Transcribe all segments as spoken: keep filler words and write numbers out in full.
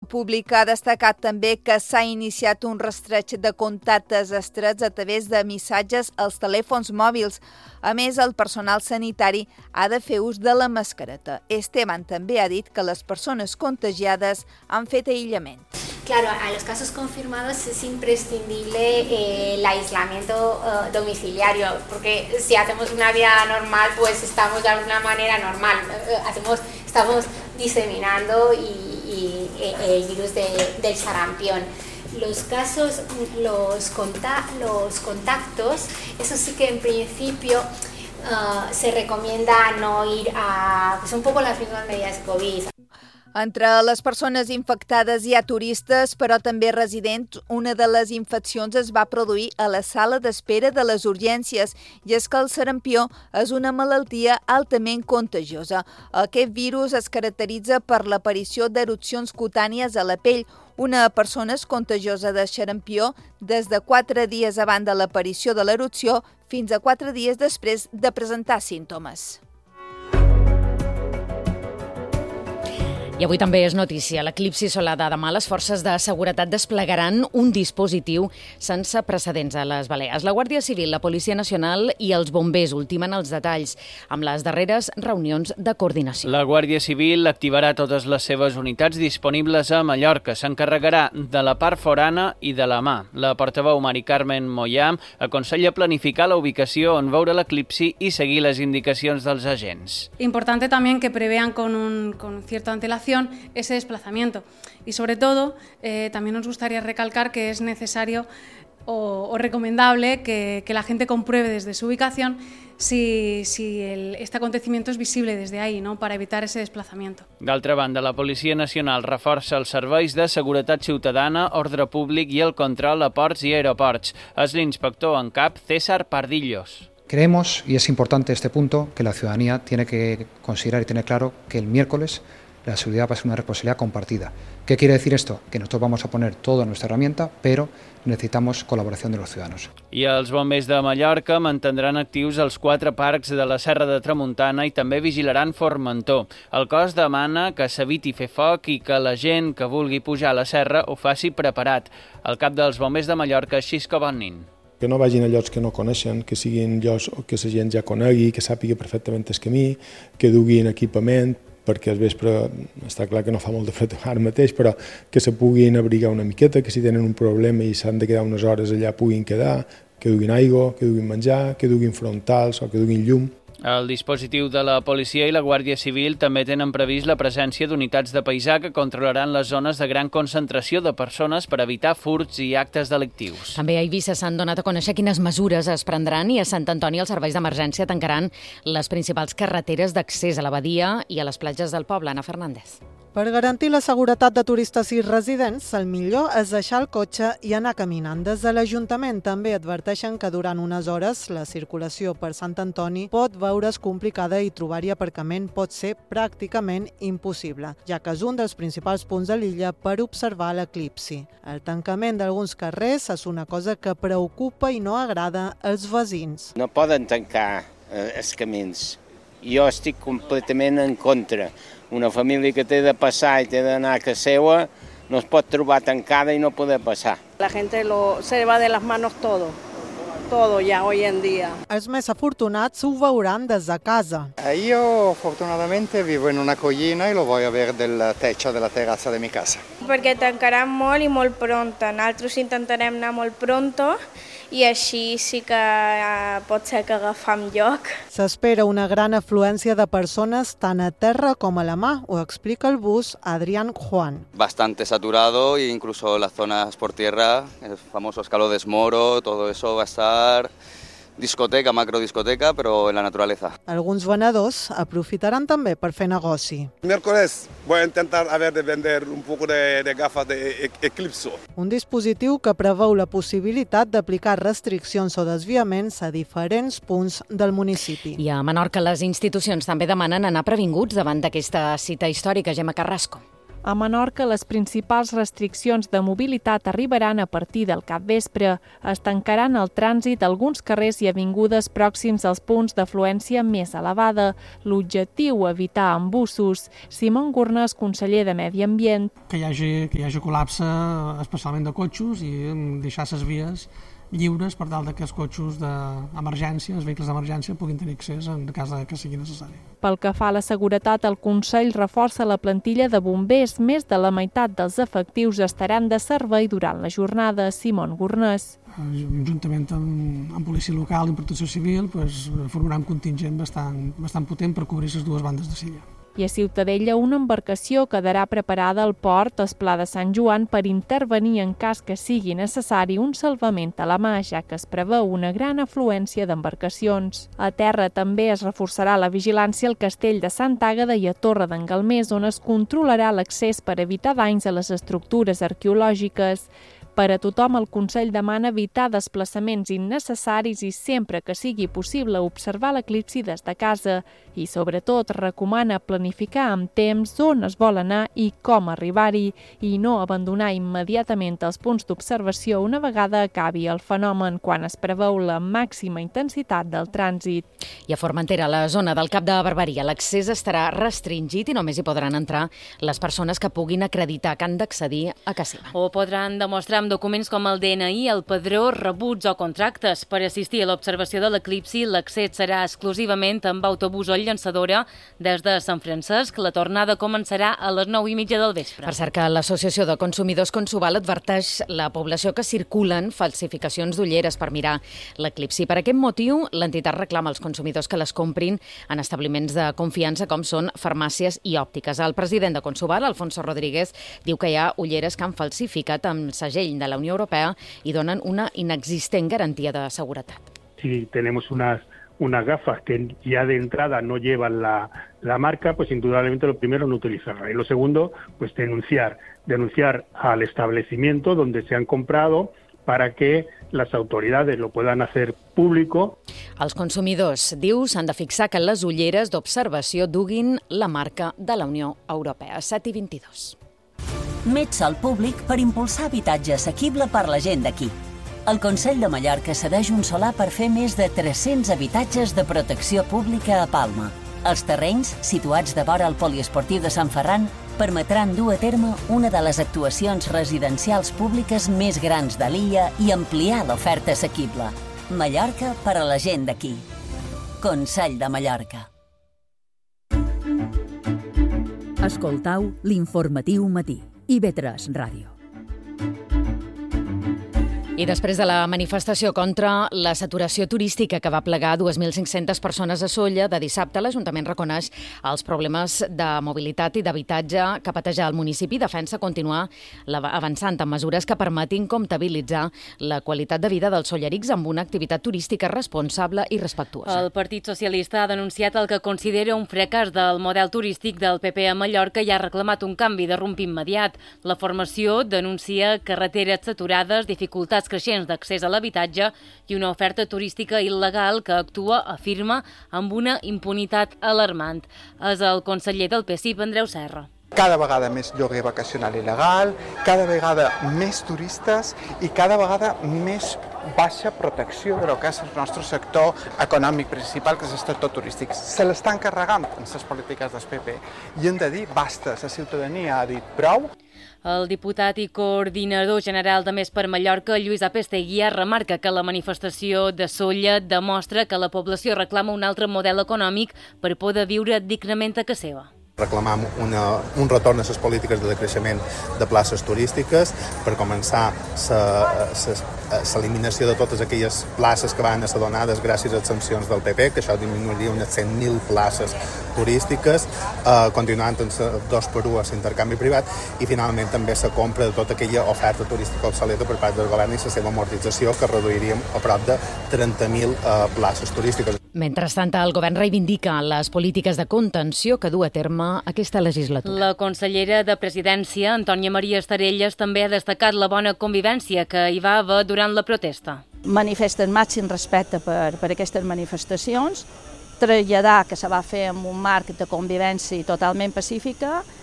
Públic ha destacat també que s'ha iniciat un rastreig de contactes estrets a través de missatges als telèfons mòbils. A més, el personal sanitari ha de fer ús de la mascareta. Esteban també ha dit que les persones contagiades han fet aïllament. Claro, a los casos confirmados es imprescindible eh, el aislamiento eh, domiciliario, porque si hacemos una vida normal, pues estamos de alguna manera normal, eh, hacemos, estamos diseminando y, y, el virus de, del sarampión. Los casos, los, conta los contactos, eso sí que en principio uh, se recomienda no ir a, pues un poco las mismas medidas COVID. Entre les persones infectades hi ha turistes, però també residents. Una de les infeccions es va produir a la sala d'espera de les urgències, i és que el sarampió és una malaltia altament contagiosa. Aquest virus es caracteritza per l'aparició d'erupcions cutànies a la pell. Una persona és contagiosa de sarampió des de quatre dies abans de l'aparició de l'erupció fins a quatre dies després de presentar símptomes. I avui també és notícia. L'eclipsi solar de demà, les forces de seguretat desplegaran un dispositiu sense precedents a les Balears. La Guàrdia Civil, la Policia Nacional i els bombers ultimen els detalls amb les darreres reunions de coordinació. La Guàrdia Civil activarà totes les seves unitats disponibles a Mallorca. S'encarregarà de la part forana i de la mà. La portaveu Mari Carmen Moyà aconsella planificar la ubicació on veure l'eclipsi i seguir les indicacions dels agents. Importante también que prevean con, un, con cierta antelación ese desplazamiento y sobre todo eh, también nos gustaría recalcar que es necesario o, o recomendable que, que la gente compruebe desde su ubicación si, si el, este acontecimiento es visible desde ahí, ¿no?, para evitar ese desplazamiento. D'altra banda, la Policia Nacional reforça els serveis de seguretat ciutadana, ordre públic i el control a ports i aeroports. És l'inspector en cap César Pardillos. Creemos, y es importante este punto, que la ciudadanía tiene que considerar y tener claro que el miércoles la seguridad va a ser una responsabilidad compartida. ¿Qué quiere decir esto? Que nosotros vamos a poner toda nuestra herramienta, pero necesitamos colaboración de los ciudadanos. I els bombers de Mallorca mantindran actius els quatre parcs de la Serra de Tramuntana i també vigilaran Formentor. El cos demana que s'eviti fer foc i que la gent que vulgui pujar a la serra ho faci preparat. El cap dels bombers de Mallorca és Xisco Bonin. Que no vagin a llocs que no coneixen, que siguin llocs que la gent ja conegui, que sàpiga perfectament el camí, que duguin equipament, perquè al vespre està clar que no fa molt de fred ara mateix, però que se puguin abrigar una miqueta, que si tenen un problema i s'han de quedar unes hores allà puguin quedar, que duguin aigua, que duguin menjar, que duguin frontals o que duguin llum. El dispositiu de la policia i la Guàrdia Civil també tenen previst la presència d'unitats de paisà que controlaran les zones de gran concentració de persones per evitar furts i actes delictius. També a Eivissa s'han donat a conèixer quines mesures es prendran i a Sant Antoni els serveis d'emergència tancaran les principals carreteres d'accés a la badia i a les platges del poble. Ana Fernández. Per garantir la seguretat de turistes i residents, el millor és deixar el cotxe i anar caminant. Des de l'Ajuntament també adverteixen que durant unes hores la circulació per Sant Antoni pot veure's complicada i trobar-hi aparcament pot ser pràcticament impossible, ja que és un dels principals punts de l'illa per observar l'eclipsi. El tancament d'alguns carrers és una cosa que preocupa i no agrada als veïns. No poden tancar eh, els camins. Jo estic completament en contra. Una família que té de passar i té d'anar a casa seva no es pot trobar tancada i no poder passar. La gente lo, se va de las manos todo, todo ya hoy en día. Els més afortunats ho veuran des de casa. Io fortunatamente vivo in una collina e lo voy a ver del techo della terrazza de mi casa. Perquè tancaran molt i molt pronto. Nosaltres intentarem anar molt pronto i així sí que eh, pot ser que agafam lloc. S'espera una gran afluència de persones tant a terra com a la mà, ho explica el bus Adrián Juan. Bastante saturado e incluso las zonas por tierra, el famoso escalo de Esmoro, todo eso va a estar discoteca, macrodiscoteca, pero en la naturaleza. Alguns venedors aprofitaran també per fer negoci. Miércoles voy a intentar a ver de vender un poco de, de gafas de Eclipso. Un dispositiu que preveu la possibilitat d'aplicar restriccions o desviaments a diferents punts del municipi. I a Menorca les institucions també demanen anar previnguts davant d'aquesta cita històrica. Gemma Carrasco. A Menorca, les principals restriccions de mobilitat arribaran a partir del capvespre. Es tancaran el trànsit a alguns carrers i avingudes pròxims als punts d'afluència més elevada. L'objectiu, evitar embussos. Simon Gurnés, conseller de Medi Ambient. Que hi hagi, que hi hagi col·lapse, especialment de cotxos, i deixar les vies lliures per tal que els cotxos d'emergència, els vehicles d'emergència, puguin tenir accés en cas que sigui necessari. Pel que fa a la seguretat, el Consell reforça la plantilla de bombers. Més de la meitat dels efectius estaran de servei durant la jornada. Simon Gurnés. Juntament amb, amb policia local i protecció civil, pues, formarà un contingent bastant, bastant potent per cobrir les dues bandes de Silla. I a Ciutadella, una embarcació quedarà preparada al port Esplà de Sant Joan per intervenir en cas que sigui necessari un salvament a la mà, ja que es preveu una gran afluència d'embarcacions. A terra també es reforçarà la vigilància al Castell de Sant Àgueda i a Torre d'en Galmés, on es controlarà l'accés per evitar danys a les estructures arqueològiques. Per a tothom, el Consell demana evitar desplaçaments innecessaris i sempre que sigui possible observar l'eclipsi des de casa i, sobretot, recomana planificar amb temps on es vol anar i com arribar-hi i no abandonar immediatament els punts d'observació una vegada acabi el fenomen, quan es preveu la màxima intensitat del trànsit. I a Formentera, a la zona del Cap de Barberia, l'accés estarà restringit i només hi podran entrar les persones que puguin acreditar que han d'accedir a casa seva. O podran demostrar amb documents com el D N I, el padró, rebuts o contractes. Per assistir a l'observació de l'eclipsi, l'accés serà exclusivament amb autobús o llançadora des de Sant Francesc. La tornada començarà a les nou i mitja del vespre. Per cert, que l'Associació de Consumidors Consuval adverteix la població que circulen falsificacions d'ulleres per mirar l'eclipsi. Per aquest motiu, l'entitat reclama als consumidors que les comprin en establiments de confiança com són farmàcies i òptiques. El president de Consuval, Alfonso Rodríguez, diu que hi ha ulleres que han falsificat amb segell de la Unió Europea y donan una inexistente garantía de seguridad. Si tenemos unas, unas gafas que ya de entrada no llevan la, la marca, pues indudablemente lo primero no utilizarla. Y lo segundo, pues denunciar, denunciar al establecimiento donde se han comprado para que les autoridades lo puedan hacer público. Els consumidors, diu, s'han de fixar que les ulleres d'observació duguin la marca de la Unió Europea. set i vint-i-dos. Metge al públic per impulsar habitatge assequible per la gent d'aquí. El Consell de Mallorca cedeix un solar per fer més de tres-cents habitatges de protecció pública a Palma. Els terrenys, situats de vora al poliesportiu de Sant Ferran, permetran dur a terme una de les actuacions residencials públiques més grans de l'illa i ampliar l'oferta assequible. Mallorca per a la gent d'aquí. Consell de Mallorca. Escoltau l'informatiu matí. I ve tres Ràdio. I després de la manifestació contra la saturació turística que va plegar dues mil cinc-centes persones a Sóller de dissabte, l'Ajuntament reconeix els problemes de mobilitat i d'habitatge que pateja el municipi i defensa continuar avançant en mesures que permetin comptabilitzar la qualitat de vida dels sollerics amb una activitat turística responsable i respectuosa. El Partit Socialista ha denunciat el que considera un fracàs del model turístic del P P a Mallorca i ha reclamat un canvi de rumb immediat. La formació denuncia carreteres saturades, dificultats creixents d'accés a l'habitatge i una oferta turística il·legal que actua, afirma, amb una impunitat alarmant. És el conseller del P S I P, Andreu Serra. Cada vegada més lloguer vacacional il·legal, cada vegada més turistes i cada vegada més baixa protecció del que és el nostre sector econòmic principal, que és el sector turístic. Se l'estan carregant en les polítiques del P P i hem de dir basta, la ciutadania ha dit prou. El diputat i coordinador general de Més per Mallorca, Lluís Apesteguía, remarca que la manifestació de Sóller demostra que la població reclama un altre model econòmic per poder viure dignament a casa seva. Reclamam una, un retorn a les polítiques de decreixement de places turístiques, per començar l'eliminació de totes aquelles places que van ser donades gràcies a les sancions del P P, que això disminuiria unes cent mil places turístiques, eh, continuant amb dos per un a l'intercanvi privat i finalment també la compra de tota aquella oferta turística obsoleta per part del govern i la seva amortització, que reduiríem a prop de trenta mil eh, places turístiques. Mentrestant, el govern reivindica les polítiques de contenció que du a terme aquesta legislatura. La consellera de Presidència, Antònia Maria Estarelles, també ha destacat la bona convivència que hi va haver durant la protesta. Manifesta el màxim respecte per, per aquestes manifestacions, traslladar que se va fer en un marc de convivència totalment pacífica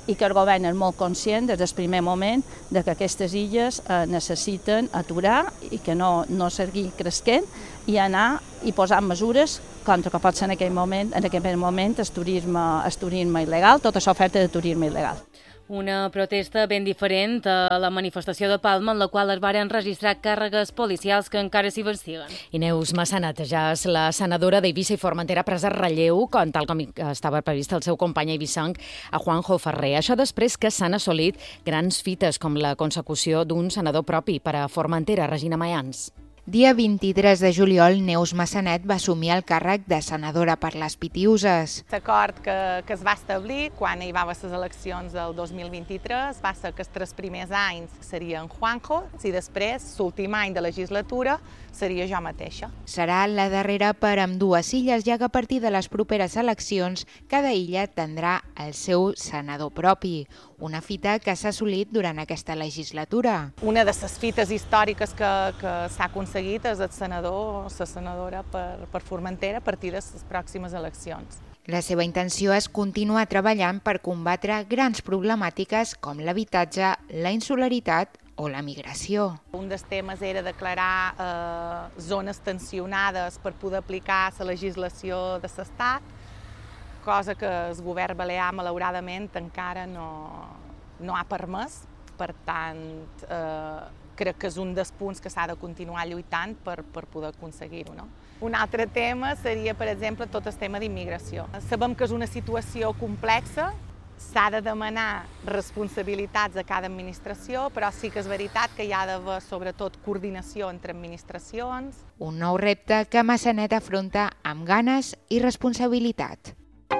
i que el govern és molt conscient des del primer moment de que aquestes illes eh, necessiten aturar i que no, no seguir cresquent i anar i posar mesures contra que pot ser en aquell moment, en aquell moment el turisme, el turisme il·legal, tota l'oferta de turisme il·legal. Una protesta ben diferent a la manifestació de Palma, en la qual es varen registrar càrregues policials que encara s'investiguen. I Neus Massanat ja és la senadora d'Eivissa i Formentera presa relleu, com tal com estava previst el seu company eivissenc, a Juanjo Ferrer. Això després que s'han assolit grans fites, com la consecució d'un senador propi per a Formentera, Regina Mayans. Dia vint-i-tres de juliol, Neus Massanet va assumir el càrrec de senadora per les Pitiüses. L'acord que, que es va establir quan hi va haver les eleccions del dos mil vint-i-tres va ser que els tres primers anys serien Juanjo i després, l'últim any de legislatura, seria jo mateixa. Serà la darrera per ambdues illes, ja que a partir de les properes eleccions cada illa tindrà el seu senador propi, una fita que s'ha assolit durant aquesta legislatura. Una de les fites històriques que, que s'ha aconseguit és el senador o la senadora per, per Formentera a partir de les pròximes eleccions. La seva intenció és continuar treballant per combatre grans problemàtiques com l'habitatge, la insularitat o la migració. Un dels temes era declarar eh, zones tensionades per poder aplicar la legislació de l'Estat, cosa que el govern balear, malauradament, encara no, no ha permès. Per tant, eh, crec que és un dels punts que s'ha de continuar lluitant per, per poder aconseguir-ho. No? Un altre tema seria, per exemple, tot el tema d'immigració. Sabem que és una situació complexa, s'ha de demanar responsabilitats a cada administració, però sí que és veritat que hi ha d'haver, sobretot, coordinació entre administracions. Un nou repte que Massanet afronta amb ganes i responsabilitat.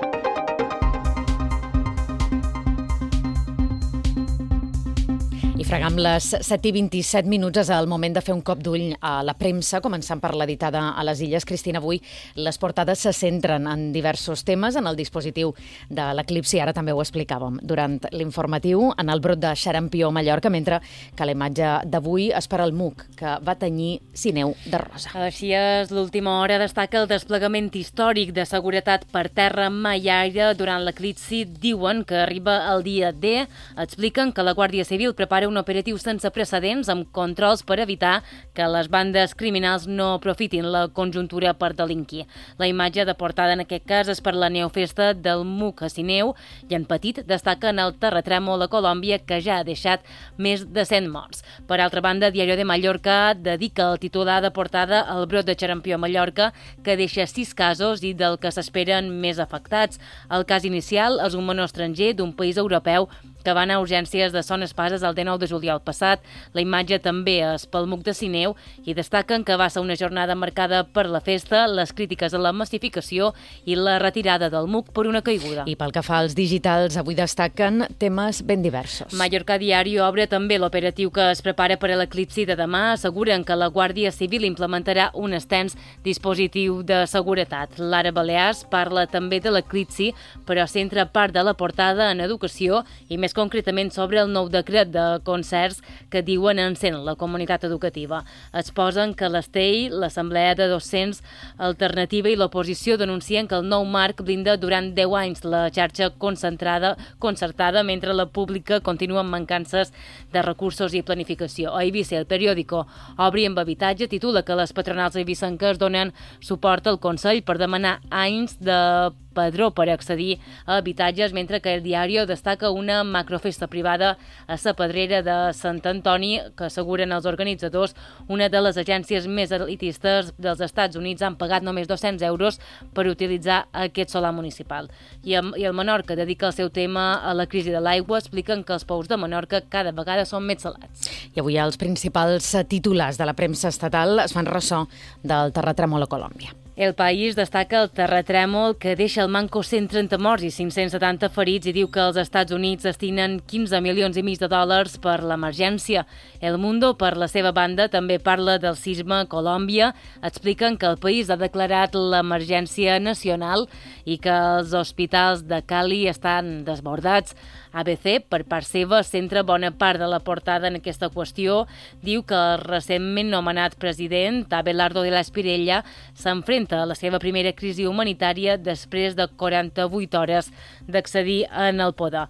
I fregam les set i vint-i-set minuts és el moment de fer un cop d'ull a la premsa, començant per l'editada a les Illes. Cristina, avui les portades se centren en diversos temes, en el dispositiu de l'eclipsi, ara també ho explicàvem durant l'informatiu, en el brot de xarampió a Mallorca, mentre que la imatge d'avui és per al M U C, que va tenyir Sineu de rosa. Així és, l'última hora destaca el desplegament històric de seguretat per terra, mar i aire durant l'eclipsi. Diuen que arriba el dia D, expliquen que la Guàrdia Civil prepara un operatiu sense precedents amb controls per evitar que les bandes criminals no aprofitin la conjuntura per delinquir. La imatge de portada en aquest cas és per la neofesta del M U C a Sineu i en petit destaquen el terratrèmol a Colòmbia que ja ha deixat més de cent morts. Per altra banda, Diario de Mallorca dedica el titular de portada al brot de xarampió a Mallorca que deixa sis casos i del que s'esperen més afectats. El cas inicial és un menor estranger d'un país europeu que va anar a urgències de Son Espases el dinou de juliol passat. La imatge també és pel M U C de Sineu i destaquen que va ser una jornada marcada per la festa, les crítiques a la massificació i la retirada del M U C per una caiguda. I pel que fa als digitals, avui destaquen temes ben diversos. Mallorca Diario obre també l'operatiu que es prepara per a l'eclipsi de demà. Asseguren que la Guàrdia Civil implementarà un extens dispositiu de seguretat. L'Ara Balears parla també de l'eclipsi, però centra part de la portada en educació i més concretament sobre el nou decret de concerts que diuen encén la comunitat educativa. Exposen que l'Estei, l'Assemblea de Docents Alternativa i l'oposició denuncien que el nou marc blinda durant deu anys la xarxa concentrada, concertada, mentre la pública continua amb mancances de recursos i planificació. A Eivissa, el periòdico Obri amb habitatge titula que les patronals eivissenques donen suport al Consell per demanar anys de padró per accedir a habitatges, mentre que el diari destaca una macrofesta privada a la Pedrera de Sant Antoni que asseguren els organitzadors una de les agències més elitistes dels Estats Units han pagat només dos-cents euros per utilitzar aquest solar municipal. I el, i el Menorca dedica el seu tema a la crisi de l'aigua, expliquen que els pous de Menorca cada vegada són més salats. I avui els principals titulars de la premsa estatal es fan ressò del terratrèmol a Colòmbia. El País destaca el terratrèmol que deixa al manco cent trenta morts i cinc-cents setanta ferits i diu que els Estats Units destinen quinze milions i mig de dòlars per l'emergència. El Mundo, per la seva banda, també parla del sisme a Colòmbia. Expliquen que el país ha declarat l'emergència nacional i que els hospitals de Cali estan desbordats. A B C, per part seva, centra bona part de la portada en aquesta qüestió. Diu que el recentment nomenat president, Abelardo de la Espriella, s'enfrenta a la seva primera crisi humanitària després de quaranta-vuit hores d'accedir en el poder.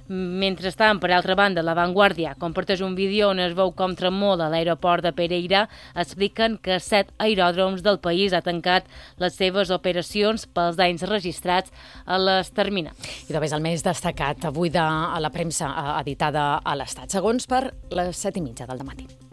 Mentrestant, per altra banda, La Vanguardia comparteix un vídeo on es veu com tremola a l'aeroport de Pereira. Expliquen que set aeròdroms del país ha tancat les seves operacions pels danys registrats a les terminals. I també és el més destacat avui de a la premsa editada a l'Estat, segons per les set i mitja del dematí.